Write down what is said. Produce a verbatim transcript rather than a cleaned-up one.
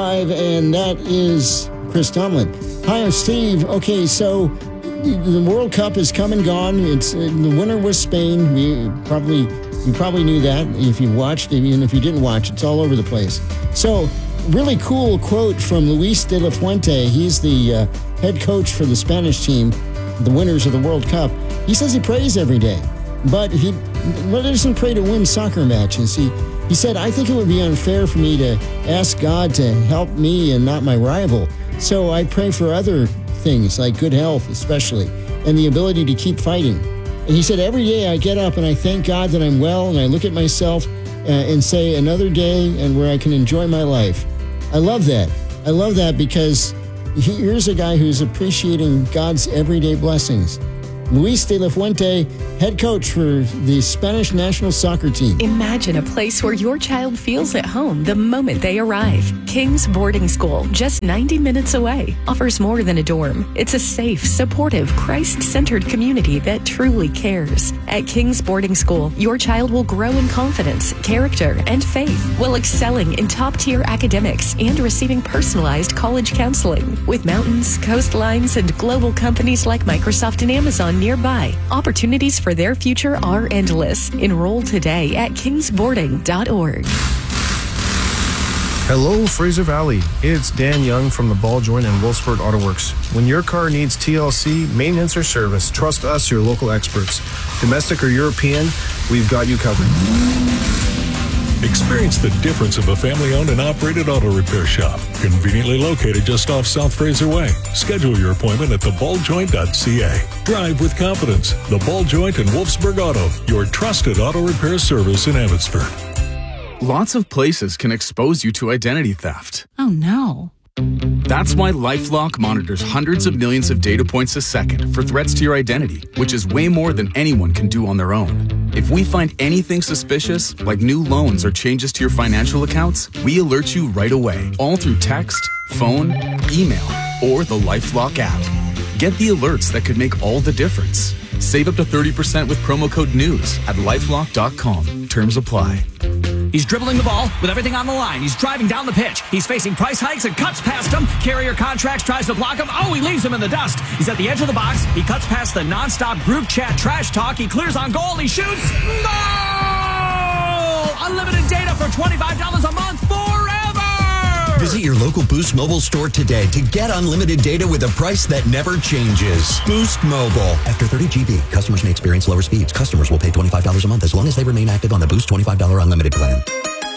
five, and that is Chris Tomlin. Hi, I'm Steve. Okay, so the World Cup is come and gone. It's uh, the winner was Spain. We probably you probably knew that if you watched. Even if you didn't watch, it's all over the place. So, really cool quote from Luis de la Fuente. He's the uh, head coach for the Spanish team, the winners of the World Cup. He says he prays every day, but he doesn't pray to win soccer matches. He he said, I think it would be unfair for me to ask God to help me and not my rival. So I pray for other things like good health, especially, and the ability to keep fighting. And he said, every day I get up and I thank God that I'm well, and I look at myself uh, and say another day and where I can enjoy my life. I love that. I love that because here's a guy who's appreciating God's everyday blessings. Luis de la Fuente, head coach for the Spanish national soccer team. Imagine a place where your child feels at home the moment they arrive. King's Boarding School, just ninety minutes away, offers more than a dorm. It's a safe, supportive, Christ-centered community that truly cares. At King's Boarding School, your child will grow in confidence, character, and faith while excelling in top-tier academics and receiving personalized college counseling. With mountains, coastlines, and global companies like Microsoft and Amazon nearby, opportunities for their future are endless. Enroll today at kings boarding dot org. Hello, Fraser Valley. It's Dan Young from the Ball Joint and Wolfsburg Auto Works. When your car needs T L C, maintenance, or service, trust us, your local experts. Domestic or European, we've got you covered. Experience the difference of a family-owned and operated auto repair shop. Conveniently located just off South Fraser Way. Schedule your appointment at the ball joint dot c a. Drive with confidence. The Ball Joint and Wolfsburg Auto, your trusted auto repair service in Abbotsford. Lots of places can expose you to identity theft. Oh, no. That's why LifeLock monitors hundreds of millions of data points a second for threats to your identity, which is way more than anyone can do on their own. If we find anything suspicious, like new loans or changes to your financial accounts, we alert you right away, all through text, phone, email, or the LifeLock app. Get the alerts that could make all the difference. Save up to thirty percent with promo code NEWS at lifelock dot com. Terms apply. He's dribbling the ball with everything on the line. He's driving down the pitch. He's facing price hikes and cuts past him. Carrier Contracts tries to block him. Oh, he leaves him in the dust. He's at the edge of the box. He cuts past the nonstop group chat trash talk. He clears on goal. He shoots. Goal! Unlimited data for twenty-five dollars a month forever! Visit your local Boost Mobile store today to get unlimited data with a price that never changes. Boost Mobile. After thirty gigabytes, customers may experience lower speeds. Customers will pay twenty-five dollars a month as long as they remain active on the Boost twenty-five dollars unlimited plan.